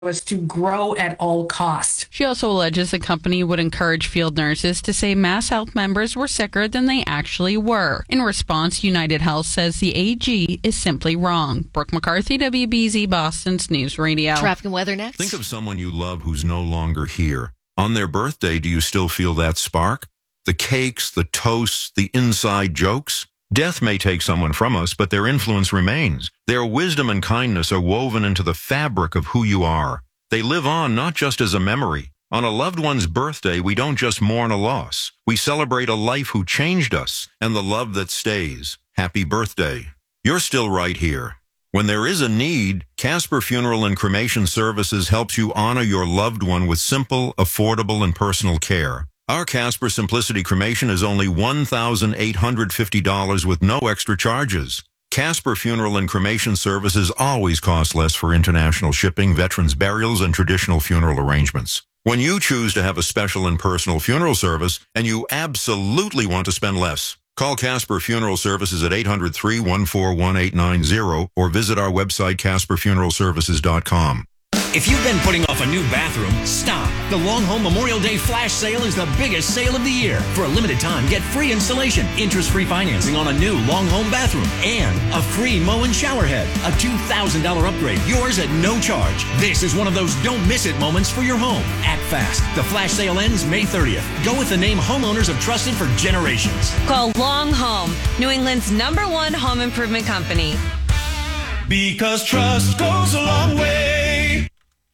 was to grow at all costs. She also alleges the company would encourage field nurses to say Mass Health members were sicker than they actually were. In response, United Health says the AG is simply wrong. Brooke McCarthy, WBZ Boston's News Radio. Traffic and weather next. Think of someone you love who's no longer here. On their birthday, do you still feel that spark? The cakes, the toasts, the inside jokes? Death may take someone from us, but their influence remains. Their wisdom and kindness are woven into the fabric of who you are. They live on not just as a memory. On a loved one's birthday, we don't just mourn a loss. We celebrate a life who changed us and the love that stays. Happy birthday. You're still right here. When there is a need, Casper Funeral and Cremation Services helps you honor your loved one with simple, affordable, and personal care. Our Casper Simplicity Cremation is only $1,850 with no extra charges. Casper Funeral and Cremation Services always cost less for international shipping, veterans' burials, and traditional funeral arrangements. When you choose to have a special and personal funeral service, and you absolutely want to spend less, call Casper Funeral Services at 800-314-1890 or visit our website, CasperFuneralServices.com. If you've been putting off a new bathroom, stop. The Long Home Memorial Day Flash Sale is the biggest sale of the year. For a limited time, get free installation, interest-free financing on a new Long Home bathroom, and a free Moen shower head. A $2,000 upgrade, yours at no charge. This is one of those don't miss it moments for your home. Act fast. The Flash Sale ends May 30th. Go with the name homeowners have trusted for generations. Call Long Home, New England's #1 home improvement company. Because trust goes a long way.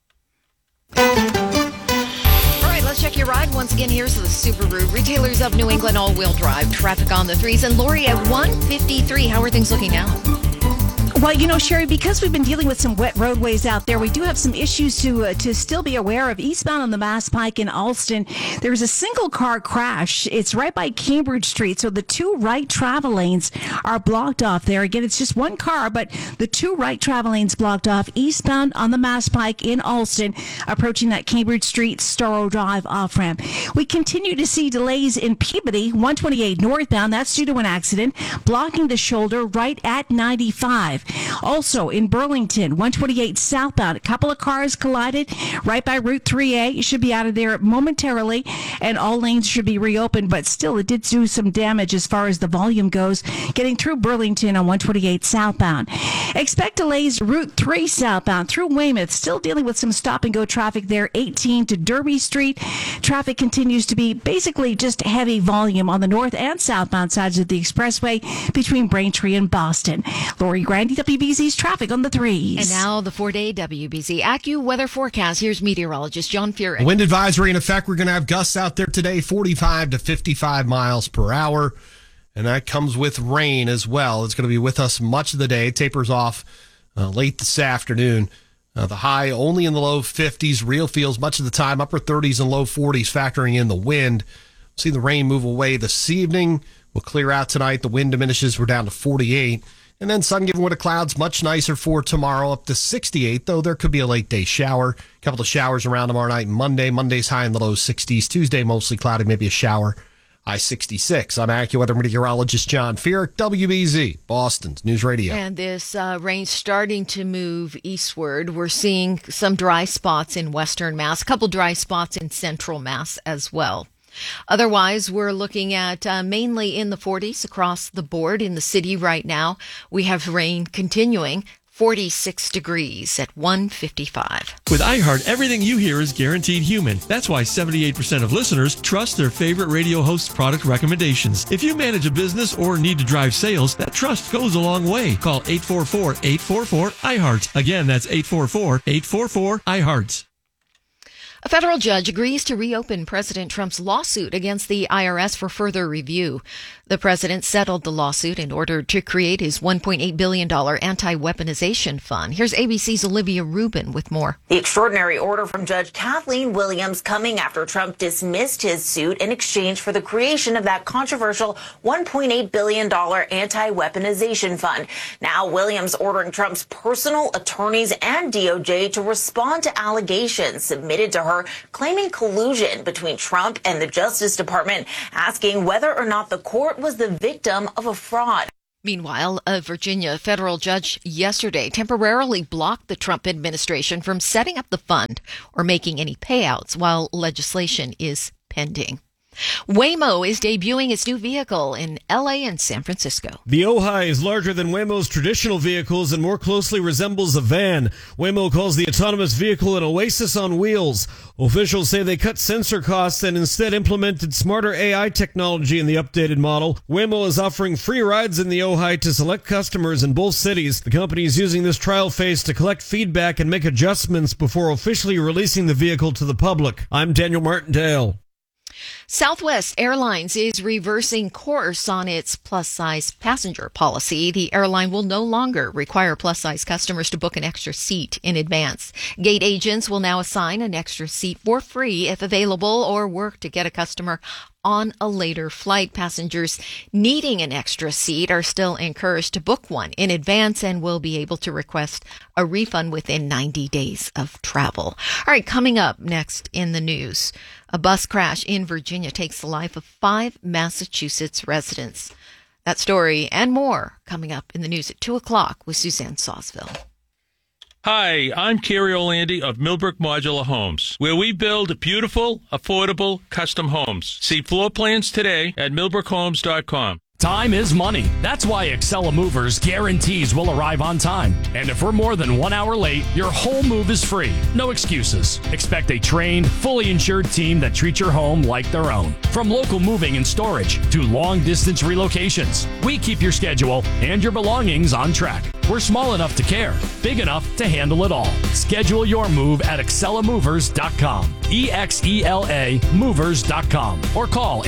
All right, let's check your ride. Once again, here's the Subaru Retailers of New England all-wheel drive. Traffic on the 3s. And Lori at 153. How are things looking now? Well, Sherry, because we've been dealing with some wet roadways out there, we do have some issues to still be aware of. Eastbound on the Mass Pike in Alston, there was a single car crash. It's right by Cambridge Street, so the two right travel lanes are blocked off there. Again, it's just one car, but the two right travel lanes blocked off eastbound on the Mass Pike in Alston, approaching that Cambridge Street Storrow Drive off-ramp. We continue to see delays in Peabody, 128 northbound. That's due to an accident, blocking the shoulder right at 95. Also in Burlington, 128 southbound, a couple of cars collided right by Route 3A. You should be out of there momentarily, and all lanes should be reopened, but still it did do some damage as far as the volume goes, getting through Burlington on 128 southbound. Expect delays Route 3 southbound through Weymouth, still dealing with some stop-and-go traffic there, 18 to Derby Street. Traffic continues to be basically just heavy volume on the north and southbound sides of the expressway between Braintree and Boston. Lori Grandy, WBZ's traffic on the 3s. And now the 4-day WBZ AccuWeather forecast. Here's meteorologist John Furyk. Wind advisory in effect. We're going to have gusts out there today, 45 to 55 miles per hour. And that comes with rain as well. It's going to be with us much of the day. It tapers off late this afternoon. The high only in the low 50s. Real feels much of the time, upper 30s and low 40s, factoring in the wind. See the rain move away this evening. We'll clear out tonight. The wind diminishes. We're down to 48. And then sun given way to clouds, much nicer for tomorrow, up to 68, though there could be a late day shower. A couple of showers around tomorrow night and Monday. Monday's high in the low 60s. Tuesday, mostly cloudy, maybe a shower. High 66. I'm AccuWeather meteorologist John Furyk, WBZ, Boston's News Radio. And this rain starting to move eastward. We're seeing some dry spots in western Mass, a couple dry spots in central Mass as well. Otherwise, we're looking at mainly in the 40s across the board in the city right now. We have rain continuing, 46 degrees at 1:55. With iHeart, everything you hear is guaranteed human. That's why 78% of listeners trust their favorite radio host's product recommendations. If you manage a business or need to drive sales, that trust goes a long way. Call 844-844-iHeart. Again, that's 844-844-iHeart. A federal judge agrees to reopen President Trump's lawsuit against the IRS for further review. The president settled the lawsuit in order to create his $1.8 billion anti-weaponization fund. Here's ABC's Olivia Rubin with more. The extraordinary order from Judge Kathleen Williams coming after Trump dismissed his suit in exchange for the creation of that controversial $1.8 billion anti-weaponization fund. Now Williams ordering Trump's personal attorneys and DOJ to respond to allegations submitted to her claiming collusion between Trump and the Justice Department, asking whether or not the court was the victim of a fraud. Meanwhile, a Virginia federal judge yesterday temporarily blocked the Trump administration from setting up the fund or making any payouts while legislation is pending. Waymo is debuting its new vehicle in LA and San Francisco. The Ojai is larger than Waymo's traditional vehicles and more closely resembles a van. Waymo calls the autonomous vehicle an oasis on wheels. Officials say they cut sensor costs and instead implemented smarter AI technology in the updated model. Waymo is offering free rides in the Ojai to select customers in both cities. The company is using this trial phase to collect feedback and make adjustments before officially releasing the vehicle to the public. I'm Daniel Martindale. Southwest Airlines is reversing course on its plus-size passenger policy. The airline will no longer require plus-size customers to book an extra seat in advance. Gate agents will now assign an extra seat for free if available or work to get a customer on a later flight. Passengers needing an extra seat are still encouraged to book one in advance and will be able to request a refund within 90 days of travel. All right, coming up next in the news, a bus crash in Virginia takes the life of 5 Massachusetts residents. That story and more coming up in the news at 2 o'clock with Suzanne Sawsville. Hi, I'm Kerry Orlandi of Millbrook Modular Homes, where we build beautiful, affordable, custom homes. See floor plans today at millbrookhomes.com. Time is money. That's why Excella Movers guarantees we'll arrive on time. And if we're more than 1 hour late, your whole move is free. No excuses. Expect a trained, fully insured team that treats your home like their own. From local moving and storage to long-distance relocations, we keep your schedule and your belongings on track. We're small enough to care, big enough to handle it all. Schedule your move at ExcellaMovers.com. EXELA Movers.com. Or call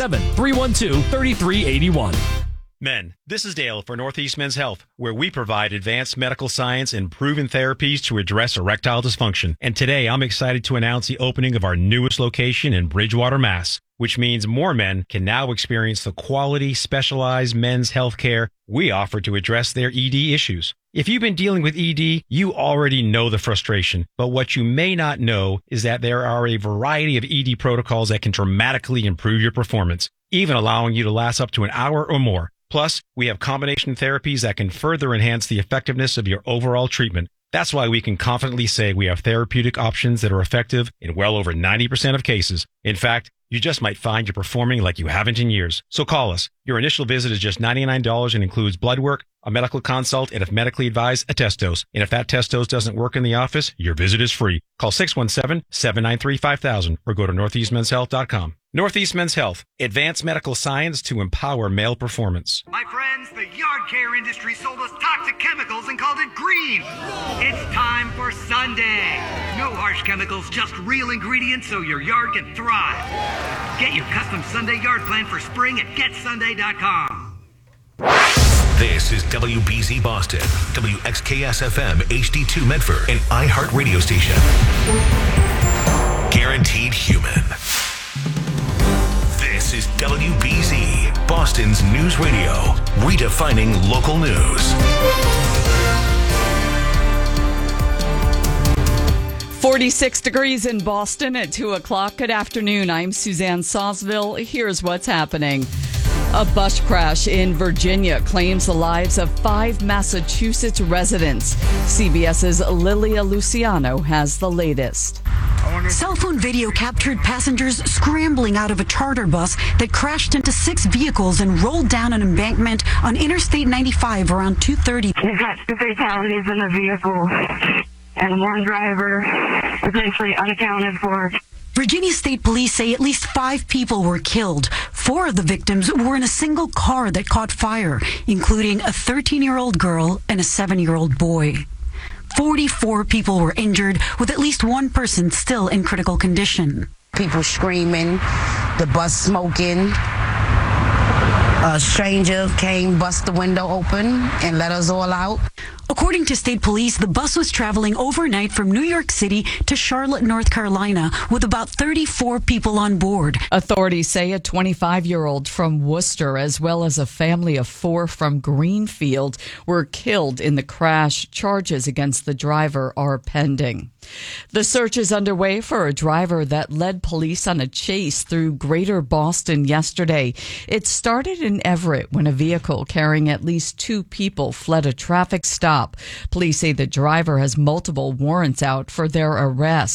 857-312-3381. Men, this is Dale for Northeast Men's Health, where we provide advanced medical science and proven therapies to address erectile dysfunction. And today I'm excited to announce the opening of our newest location in Bridgewater, Mass., which means more men can now experience the quality, specialized men's health care we offer to address their ED issues. If you've been dealing with ED, you already know the frustration, but what you may not know is that there are a variety of ED protocols that can dramatically improve your performance, even allowing you to last up to an hour or more. Plus, we have combination therapies that can further enhance the effectiveness of your overall treatment. That's why we can confidently say we have therapeutic options that are effective in well over 90% of cases. In fact, you just might find you're performing like you haven't in years. So call us. Your initial visit is just $99 and includes blood work, a medical consult, and if medically advised, a test dose. And if that test dose doesn't work in the office, your visit is free. Call 617-793-5000 or go to northeastmenshealth.com. Northeast Men's Health, advanced medical science to empower male performance. My friends, the yard care industry sold us toxic chemicals and called it green. It's time for Sunday. No harsh chemicals, just real ingredients so your yard can thrive. Get your custom Sunday yard plan for spring at getsunday.com. This is WBZ Boston, WXKS-FM HD2 Medford, an iHeart radio station. Guaranteed Human. This is WBZ, Boston's news radio, redefining local news. 46 degrees in Boston at 2 o'clock. Good afternoon. I'm Suzanne Sawsville. Here's what's happening. A bus crash in Virginia claims the lives of 5 Massachusetts residents. CBS's Lilia Luciano has the latest. Cell phone video captured passengers scrambling out of a charter bus that crashed into 6 vehicles and rolled down an embankment on Interstate 95 around 2:30. We've got 2 fatalities in the vehicle and 1 driver potentially unaccounted for. Virginia State Police say at least 5 people were killed. 4 of the victims were in a single car that caught fire, including a 13-year-old girl and a 7-year-old boy. 44 people were injured, with at least 1 person still in critical condition. People screaming, the bus smoking. A stranger came, bust the window open, and let us all out. According to state police, the bus was traveling overnight from New York City to Charlotte, North Carolina, with about 34 people on board. Authorities say a 25-year-old from Worcester, as well as a family of 4 from Greenfield, were killed in the crash. Charges against the driver are pending. The search is underway for a driver that led police on a chase through Greater Boston yesterday. It started in Everett when a vehicle carrying at least 2 people fled a traffic stop. Police say the driver has multiple warrants out for their arrest.